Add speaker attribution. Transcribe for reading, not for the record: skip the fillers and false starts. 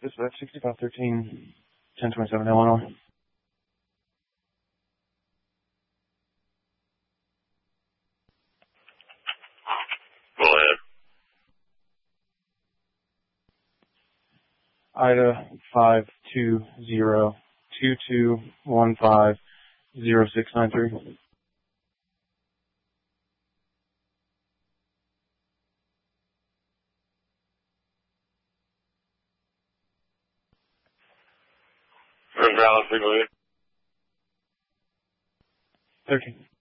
Speaker 1: dispatch 6513, 1027 Illinois.
Speaker 2: Go ahead.
Speaker 1: Ida 52022150693.
Speaker 2: First Dallas, go ahead.
Speaker 1: 13.